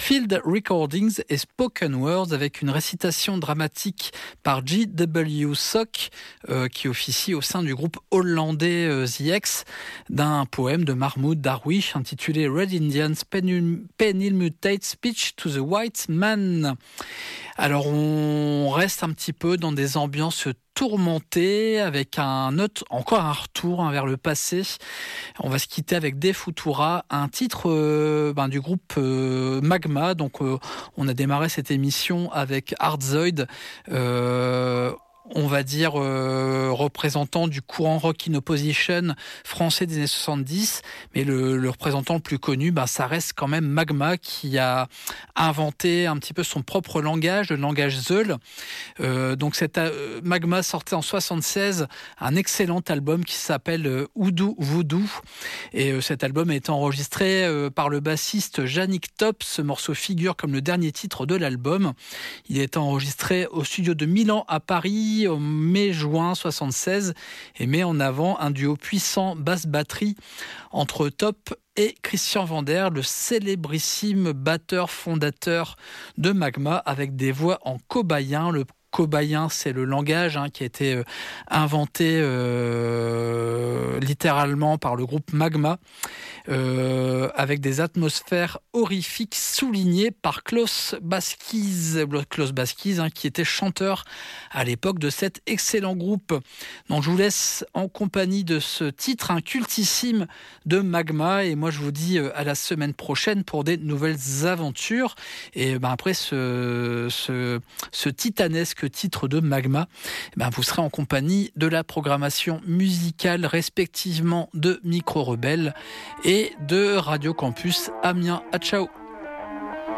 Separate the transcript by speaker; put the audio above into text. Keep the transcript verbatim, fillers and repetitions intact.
Speaker 1: Field Recordings et Spoken Words avec une récitation dramatique par G W Sock euh, qui officie au sein du groupe hollandais euh, The X d'un poème de Mahmoud Darwish intitulé Red Indians Penilmutate Speech to the White Man. Alors on reste un petit peu dans des ambiances tourmentées avec un autre, encore un retour hein, vers le passé. On va se quitter avec Des Futura, un titre euh, ben, du groupe euh, Magma. Donc euh, on a démarré cette émission avec Hardzoid. Euh, on va dire euh, représentant du courant rock in opposition français des années soixante-dix, mais le, le représentant le plus connu, ben, ça reste quand même Magma qui a inventé un petit peu son propre langage, le langage Zeul. Euh, donc cette euh, Magma sortait en soixante-seize un excellent album qui s'appelle euh, Oudou Voodoo, et euh, cet album a été enregistré euh, par le bassiste Yannick Top. Ce morceau figure comme le dernier titre de l'album. Il a été enregistré au studio de Milan à Paris en mai-juin soixante-seize et met en avant un duo puissant basse-batterie entre Top et Christian Vander, le célébrissime batteur fondateur de Magma, avec des voix en cobayen. Le cobayen, c'est le langage hein, qui a été euh, inventé euh, littéralement par le groupe Magma, euh, avec des atmosphères horrifiques soulignées par Klaus Baskies, Klaus Baskies hein, qui était chanteur à l'époque de cet excellent groupe. Donc je vous laisse en compagnie de ce titre hein, cultissime de Magma, et moi je vous dis à la semaine prochaine pour des nouvelles aventures. Et ben après ce, ce, ce titanesque titre de Magma, ben vous serez en compagnie de la programmation musicale respectivement de Micro Rebelle et de Radio Campus Amiens. À ciao.